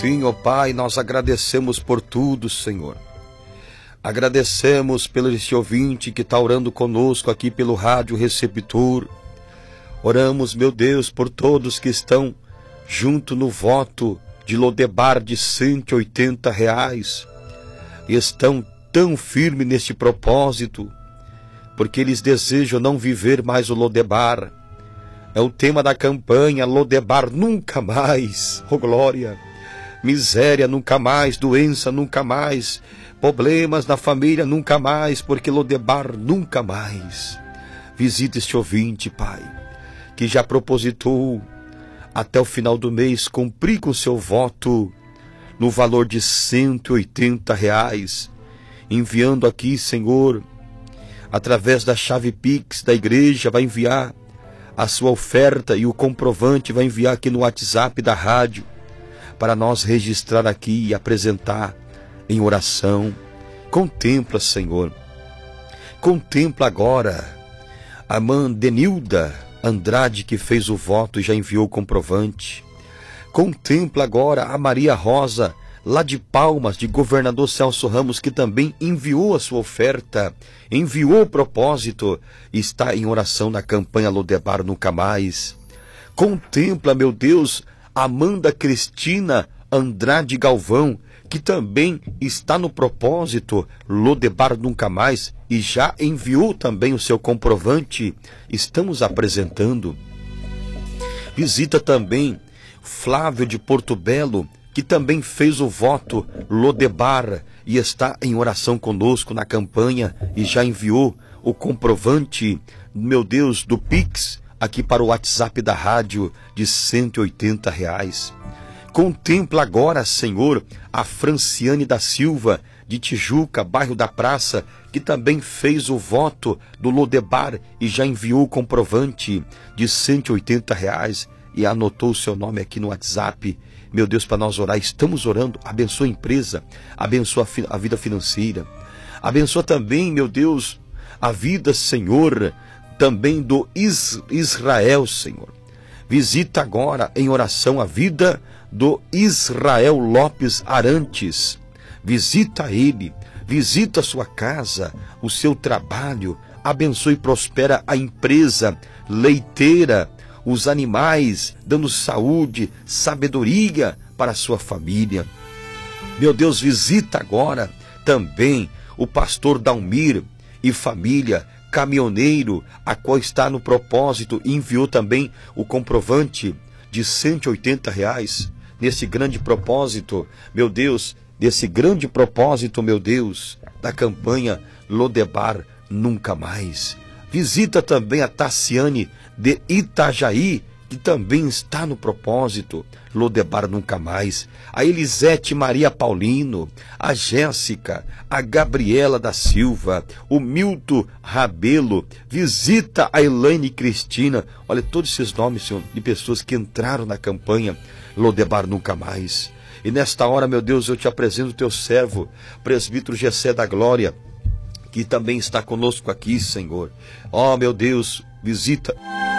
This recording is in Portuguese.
Sim, ó Pai, nós agradecemos por tudo, Senhor. Agradecemos pelo este ouvinte que está orando conosco aqui pelo rádio receptor. Oramos, meu Deus, por todos que estão junto no voto de Lodebar de R$180. E estão tão firmes neste propósito, porque eles desejam não viver mais o Lodebar. É o tema da campanha, Lodebar nunca mais. Oh glória! Miséria nunca mais, doença nunca mais, problemas na família nunca mais, porque Lodebar nunca mais. Visita este ouvinte, Pai, que já propositou até o final do mês cumprir com seu voto no valor de R$180, enviando aqui, Senhor, através da chave Pix da igreja, vai enviar a sua oferta e o comprovante vai enviar aqui no WhatsApp da rádio, para nós registrar aqui e apresentar em oração. Contempla, Senhor. Contempla agora a irmã Denilda Andrade, que fez o voto e já enviou o comprovante. Contempla agora a Maria Rosa, lá de Palmas, de Governador Celso Ramos, que também enviou a sua oferta, enviou o propósito, e está em oração na campanha Lodebar Nunca Mais. Contempla, meu Deus, Amanda Cristina Andrade Galvão, que também está no propósito Lodebar Nunca Mais e já enviou também o seu comprovante. Estamos apresentando. Visita também Flávio de Porto Belo, que também fez o voto Lodebar e está em oração conosco na campanha e já enviou o comprovante, meu Deus, do Pix aqui para o WhatsApp da rádio de R$180. Contempla agora, Senhor, a Franciane da Silva, de Tijuca, bairro da Praça, que também fez o voto do Lodebar e já enviou o comprovante de R$180 e anotou o seu nome aqui no WhatsApp. Meu Deus, para nós orar, estamos orando. Abençoa a empresa, abençoa a vida financeira, abençoa também, meu Deus, a vida, Senhor, também do Israel, Senhor. Visita agora em oração a vida do Israel Lopes Arantes. Visita ele, visita a sua casa, o seu trabalho, abençoe e prospera a empresa leiteira, os animais, dando saúde, sabedoria para a sua família. Meu Deus, visita agora também o pastor Dalmir e família, caminhoneiro, a qual está no propósito, e enviou também o comprovante de R$180 nesse grande propósito, meu Deus, desse grande propósito, meu Deus, da campanha Lodebar Nunca Mais. Visita também a Tassiane de Itajaí, que também está no propósito Lodebar Nunca Mais. A Elisete Maria Paulino, a Jéssica, a Gabriela da Silva, o Milton Rabelo. Visita a Elaine Cristina. Olha todos esses nomes, Senhor, de pessoas que entraram na campanha Lodebar Nunca Mais. E nesta hora, meu Deus, eu te apresento o teu servo, presbítero Gessé da Glória, que também está conosco aqui, Senhor. Ó, meu Deus, visita